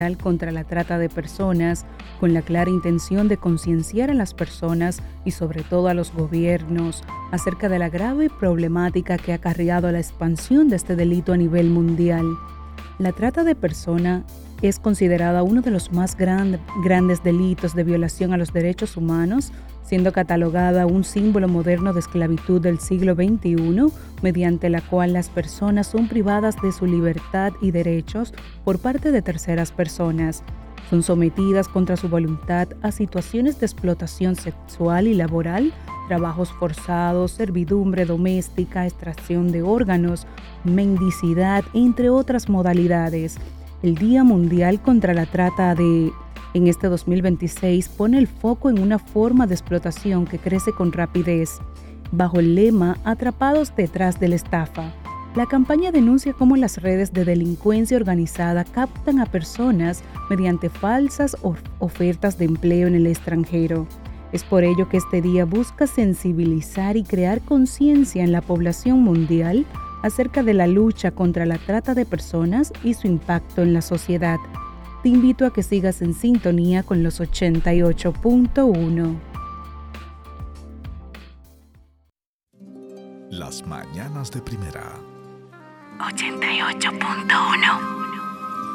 contra la trata de personas, con la clara intención de concienciar a las personas y sobre todo a los gobiernos acerca de la grave problemática que ha acarreado la expansión de este delito a nivel mundial. La trata de personas es considerada uno de los más grandes delitos de violación a los derechos humanos, siendo catalogada un símbolo moderno de esclavitud del siglo XXI, mediante la cual las personas son privadas de su libertad y derechos por parte de terceras personas. Son sometidas contra su voluntad a situaciones de explotación sexual y laboral, trabajos forzados, servidumbre doméstica, extracción de órganos, mendicidad, entre otras modalidades. El Día Mundial contra la Trata en este 2026 pone el foco en una forma de explotación que crece con rapidez. Bajo el lema Atrapados detrás de la estafa, la campaña denuncia cómo las redes de delincuencia organizada captan a personas mediante falsas ofertas de empleo en el extranjero. Es por ello que este día busca sensibilizar y crear conciencia en la población mundial acerca de la lucha contra la trata de personas y su impacto en la sociedad. Te invito a que sigas en sintonía con los 88.1. Las mañanas de primera. 88.1